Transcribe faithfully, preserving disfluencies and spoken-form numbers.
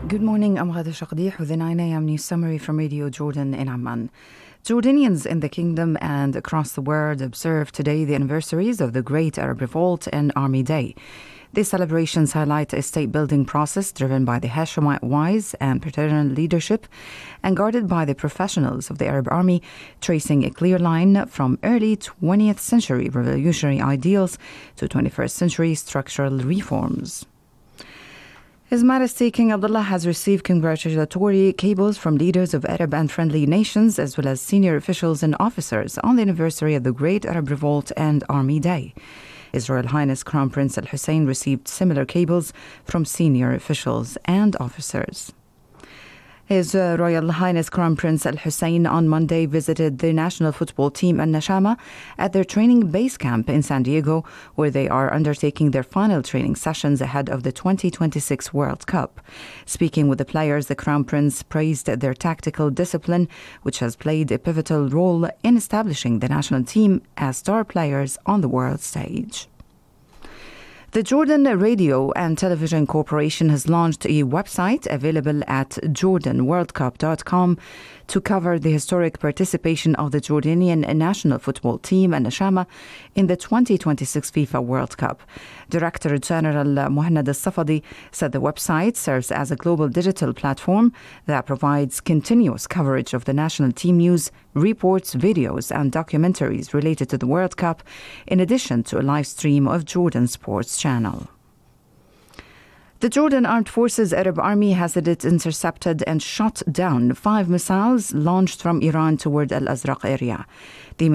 Good morning, I'm Ghada Shaqdih with the nine a.m. news summary from Radio Jordan in Amman. Jordanians in the kingdom and across the world observe today the anniversaries of the Great Arab Revolt and Army Day. These celebrations highlight a state-building process driven by the Hashemite wise and paternal leadership and guarded by the professionals of the Arab Army, tracing a clear line from early twentieth century revolutionary ideals to twenty-first century structural reforms. His Majesty King Abdullah has received congratulatory cables from leaders of Arab and friendly nations as well as senior officials and officers on the anniversary of the Great Arab Revolt and Army Day. His Royal Highness Crown Prince Al Hussein received similar cables from senior officials and officers. His uh, Royal Highness Crown Prince Al Hussein on Monday visited the national football team Al Nashama at their training base camp in San Diego, where they are undertaking their final training sessions ahead of the twenty twenty-six World Cup. Speaking with the players, the Crown Prince praised their tactical discipline, which has played a pivotal role in establishing the national team as star players on the world stage. The Jordan Radio and Television Corporation has launched a website available at jordan world cup dot com to cover the historic participation of the Jordanian national football team Al Nashama in the twenty twenty-six FIFA World Cup. Director General Muhannad Al-Safadi said the website serves as a global digital platform that provides continuous coverage of the national team news, reports, videos, and documentaries related to the World Cup, in addition to a live stream of Jordan Sports Channel. The Jordan Armed Forces Arab Army has said it intercepted and shot down five missiles launched from Iran toward Al Azraq area. The